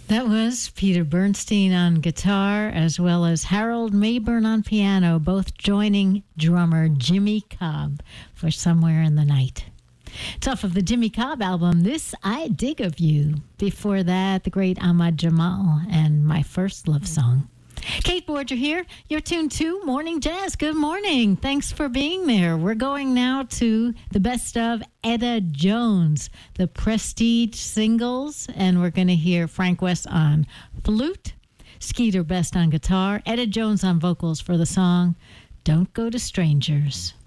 That was Peter Bernstein on guitar, as well as Harold Mayburn on piano, both joining drummer Jimmy Cobb for Somewhere in the Night. It's off of the Jimmy Cobb album, This I Dig of You. Before that, the great Ahmad Jamal and My First Love Song. Kate Borger here. You're tuned to Morning Jazz. Good morning. Thanks for being there. We're going now to the best of Etta Jones, the Prestige singles, and we're going to hear Frank West on flute, Skeeter Best on guitar, Etta Jones on vocals for the song Don't Go to Strangers.